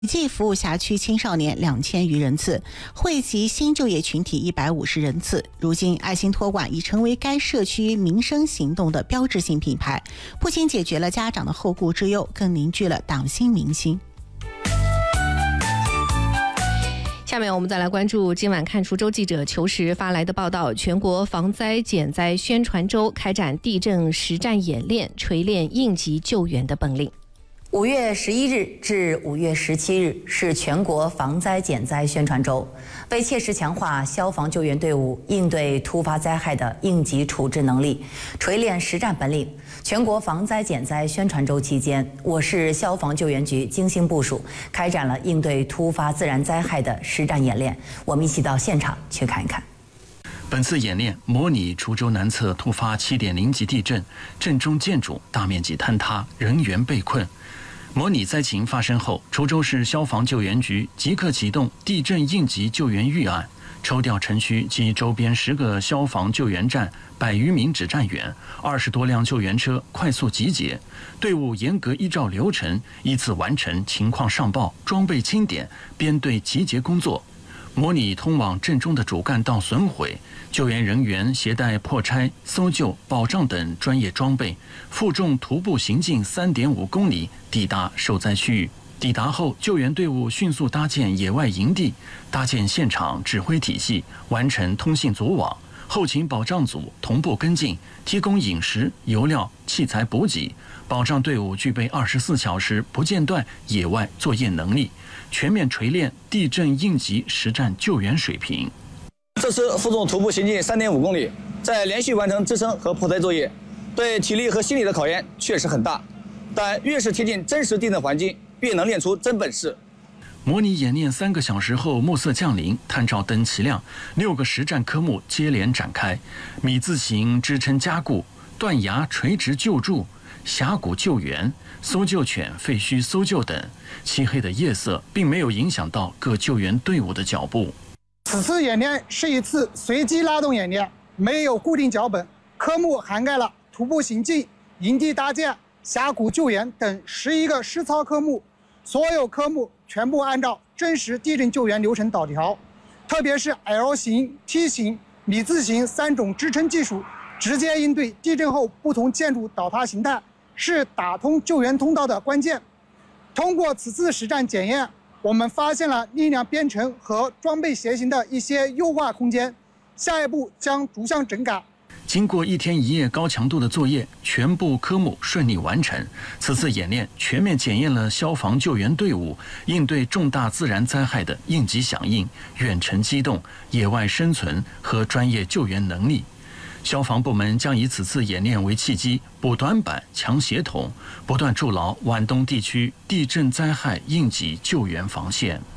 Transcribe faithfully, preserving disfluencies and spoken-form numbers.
计服务辖区青少年两千余人次，惠及新就业群体一百五十人次。如今，爱心托管已成为该社区民生行动的标志性品牌，不仅解决了家长的后顾之忧，更凝聚了党心民心。 下面我们再来关注今晚看滁州记者求实发来的报道：全国防灾减灾宣传周开展地震实战演练，锤炼应急救援的本领。 五月十一日至五月十七日是全国防灾减灾宣传周，为切实强化消防救援队伍应对突发灾害的应急处置能力，锤炼实战本领，全国防灾减灾宣传周期间，我市消防救援局精心部署，开展了应对突发自然灾害的实战演练。我们一起到现场去看一看。 本次演练模拟滁州南侧突发 七点零 级地震，震中建筑大面积坍塌，人员被困。模拟灾情发生后，滁州市消防救援局即刻启动地震应急救援预案，抽调城区及周边十个消防救援站百余名指战员、二十多辆救援车快速集结，队伍严格依照流程依次完成情况上报、装备清点、编队集结工作。模拟通往震中的主干道损毁，救援人员携带破拆、搜救、保障等专业装备，负重徒步行进 三点五公里抵达受灾区域。抵达后，救援队伍迅速搭建野外营地，搭建现场指挥体系，完成通信组网。后勤保障组同步跟进，提供饮食、油料、器材补给，保障队伍具备二十四小时不间断野外作业能力，全面锤炼地震应急实战救援水平。 这次负重徒步行进 三点五公里，在连续完成支撑和破拆作业，对体力和心理的考验确实很大，但越是贴近真实地震环境，越能练出真本事。 模拟演练三个小时后，暮色降临，探照灯齐亮，六个实战科目接连展开：米字形支撑加固、断崖垂直救助、峡谷救援、搜救犬废墟搜救等。漆黑的夜色并没有影响到各救援队伍的脚步。 此次演练是一次随机拉动演练，没有固定脚本，科目涵盖了徒步行进、营地搭建、峡谷救援等十一个实操科目，所有科目全部按照真实地震救援流程导调，特别是 L 型、T 型、米字形三种支撑技术，直接应对地震后不同建筑倒塌形态，是打通救援通道的关键。通过此次实战检验，我们发现了力量编程和装备鞋型的一些优化空间，下一步将逐项整改。 经过一天一夜高强度的作业，全部科目顺利完成。此次演练全面检验了消防救援队伍应对重大自然灾害的应急响应、远程机动、野外生存和专业救援能力。消防部门将以此次演练为契机，补短板、强协同，不断筑牢皖东地区地震灾害应急救援防线。